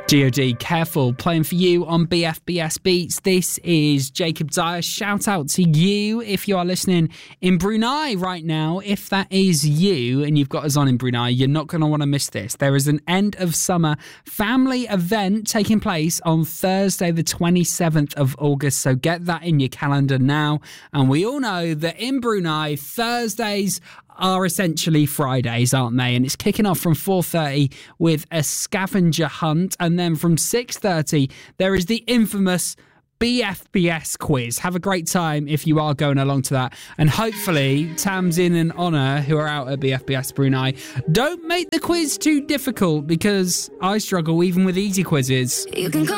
G.O.D. Careful, playing for you on BFBS Beats. This is Jacob Dyer. Shout out to you if you are listening in Brunei right now. If that is you and you've got us on in Brunei, you're not going to want to miss this. There is an end of summer family event taking place on Thursday the 27th of August. So get that in your calendar now. And we all know that in Brunei, Thursdays are essentially Fridays, aren't they? And it's kicking off from 4:30 with a scavenger hunt, and then from 6:30 there is the infamous BFBS quiz. Have a great time if you are going along to that, and hopefully Tamzin and Honor, who are out at BFBS Brunei, don't make the quiz too difficult, because I struggle even with easy quizzes. You can